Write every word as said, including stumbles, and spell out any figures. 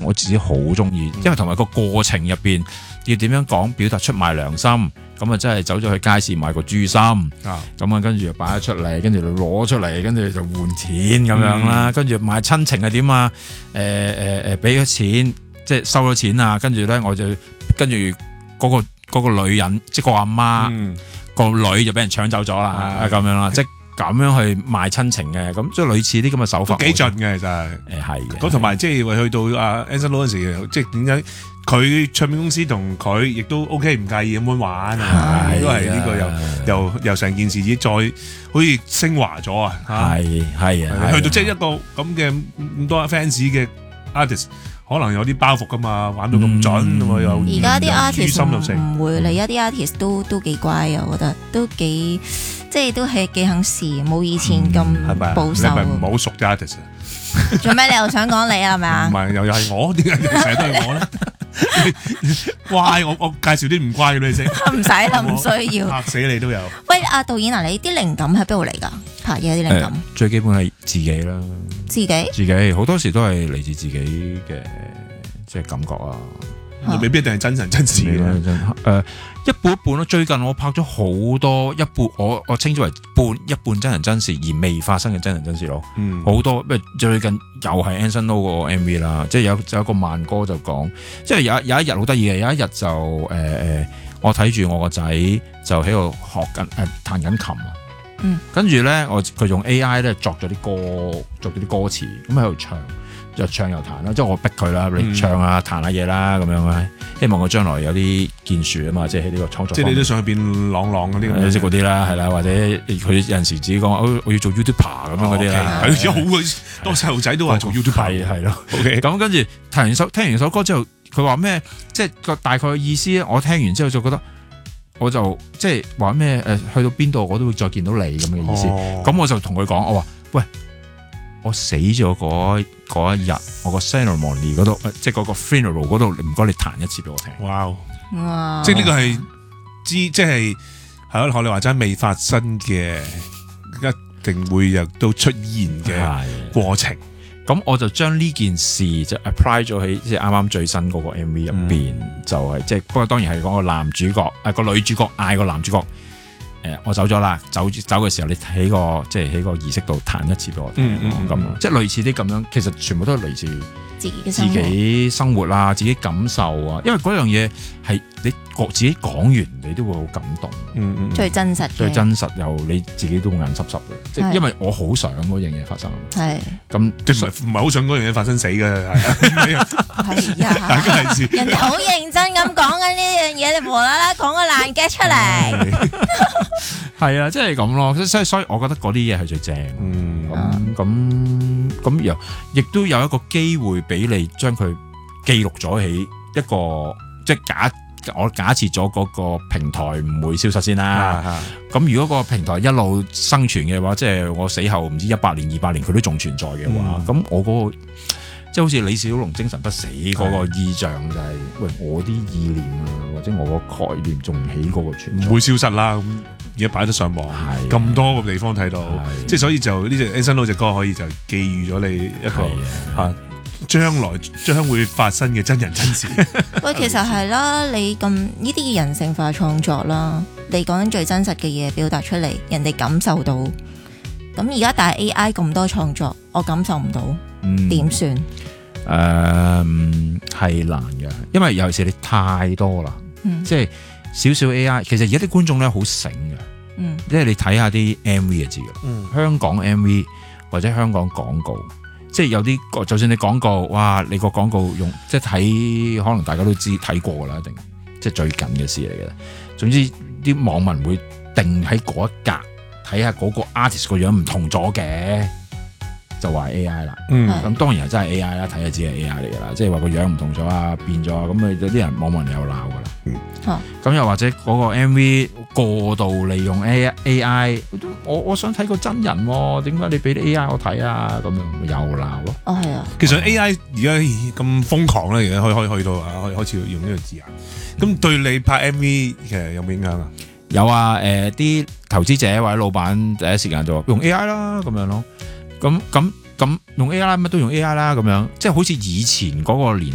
我自己好中意，因為同埋個過程入邊要點樣講表達出賣良心，咁啊真係走咗去街市買個豬心，咁啊跟住就擺咗出嚟，跟住就攞出嚟，跟住就換錢咁樣啦，跟住買親情係點啊？誒誒誒，俾咗錢，即係收咗錢啊，跟住咧我就跟住嗰個嗰個女人，即係個阿媽個女就俾人搶走咗啦，咁樣啦，即係咁樣去賣親情嘅，咁即係類似啲咁嘅手法， 幾盡嘅其實係， 誒係嘅。 咁同埋即係去到阿 Anson Lo嗰陣時，即係點解佢唱片公司同佢亦都 OK 唔介意咁樣玩啊？都係呢個又又又成件事再好似升華咗啊！ 係係啊， 去到即係一個咁嘅咁多 fans 嘅 artist。可能有啲包袱噶嘛，玩到咁準咁啊又。 而家啲 artist 唔會，你而家啲 artist 都都幾乖啊，我覺得都幾即係都係幾肯試，冇以前咁保守。 你咪唔好熟啲 artist 啊？ 做咩你又想講你係咪啊？ 唔係又又係我，點解成日都係我咧？乖，我我介紹啲唔乖嘅俾你識。 唔使啦，唔需要。 嚇死你都有。 喂，阿導演啊，你啲靈感喺邊度嚟㗎？拍嘢啲靈感。 最基本係自己啦。 自己。 自己好多時都係嚟自自己嘅即係感覺啊。 未必一定係真人真事嘅。 誒一半一半咯。最近我拍咗好多一半，我我稱之為半一半真人真事而未發生嘅真人真事咯。嗯，好多。不過最近又係 Anson Lo 嗰個 M V 啦，即係有有一個慢歌就講，即係有有一日好得意嘅，有一日就誒誒、呃，我睇住我個仔就喺度學緊誒、呃、彈緊琴啊。嗯，跟住咧我佢用 A I 咧作咗啲歌，作咗啲歌詞，咁喺度唱。又唱又彈啦，即係我逼佢啦，你唱啊彈下嘢啦咁樣啦，希望佢將來有啲建樹啊嘛，即係喺呢個創作。即係你都想去變朗朗嗰啲咁， 即係嗰啲啦，係啦，或者佢有陣時自己講，我要做 YouTuber 咁樣嗰啲啦。 係，而家好多細路仔都話做 YouTuber 係咯。OK，咁跟住聽完首聽完首歌之後，佢話咩？即係個大概嘅意思咧，我聽完之後就覺得，我就即係話咩？誒，去到邊度我都會再見到你咁嘅意思。咁我就同佢講，我話喂。我死咗嗰嗰一日，我個 ceremony 嗰度，即係嗰個 funeral 嗰度，唔該你彈一次俾我聽。 哇！哇！即係呢個係知，即係係咯，學你話齋未發生嘅，一定會亦都出現嘅過程。 咁我就將呢件事就 apply 咗喺即係啱啱最新嗰個 M V 入邊，嗯、就係即係不過當然係講個男主角，誒、呃、個女主角嗌個男主角。誒，我走咗啦，走走嘅時候，你喺個即係喺個儀式度彈一次俾我聽，咁、嗯嗯嗯、即係類似啲咁樣，其實全部都係類似自己嘅自己生活啊，自己感受啊，因為嗰樣嘢係你自己講完，你都會好感動， 嗯嗯、最真實， 最真實又你自己都會眼濕濕嘅，即係因為我好想嗰樣嘢發生，係咁即係唔係好想嗰樣嘢發生死嘅，係啊，大家係人哋好認真咁講緊呢樣嘢，你無啦啦講個爛 gag 出嚟。 係啊，即係咁咯，所以所以我覺得嗰啲嘢係最正，咁咁咁又亦都有一個機會俾你將佢記錄咗喺一個即係假我假設咗嗰個平台唔會消失先啦。咁、啊、如果個平台一路生存嘅話，即係我死後唔知一百年二百年佢都仲存在嘅話，咁、嗯、我嗰、嗰個即係好似李小龍精神不死嗰個意象就係、是，喂我啲意念啊或者我個概念仲唔喺嗰個存在， 唔會消失啦咁。而家擺得上網，咁多個地方睇到，即係所以就呢隻 Anson Lo 隻歌可以就寄予咗你一個嚇將來將會發生嘅真人真事。 喂，其實係啦，你咁呢啲嘅人性化創作啦，你講緊最真實嘅嘢表達出嚟，人哋感受到。咁而家但係 A I 咁多創作，我感受唔到，點、嗯、算？誒係、 呃、難嘅，因為尤其是你太多啦，嗯、即係。少少 A I， 其實而家啲觀眾咧好醒嘅，嗯，即係你睇下啲 M V 就知嘅，嗯，香港 M V 或者香港廣告，即係有啲，就算你廣告，哇，你個廣告用即係睇，可能大家都知睇過噶啦，一定，即係最近嘅事嚟嘅。總之啲網民會定喺嗰一格睇下嗰個 artist 個樣唔同咗嘅。就話 A I 啦，咁、嗯、當然係真係 A I 啦，睇下知係 A I 嚟噶啦，即係話個樣唔同咗啊，變咗啊，咁啊有啲人網民又鬧噶啦，咁、嗯、又或者嗰個 M V 過度利用 A I， 我我想睇個真人喎，點解你俾啲 A I 我睇啊？咁樣又鬧咯。 哦，係啊。 其實 A I 而家咁瘋狂咧，而家可以可以去到啊，可以開始用呢個字眼。咁對你拍 M V 其實有冇影響啊？ 有啊，誒、呃、啲投資者或者老闆第一時間就話用 A I 啦，咁樣咯。咁咁咁用 A I 乜都用 A I 啦，咁樣即係好似以前嗰個年